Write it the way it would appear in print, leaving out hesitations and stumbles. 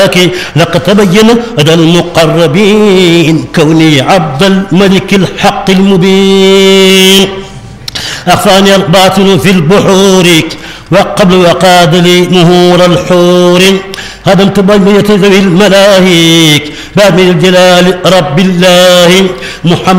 لقد تبين أدى المقربين كوني عبد الملك الحق المبين. أخفاني الباطل في البحور وقبل وقاد لي مهور الحور. هدمت بنية ذوي الملاهيك باب الجلال رب الله محمد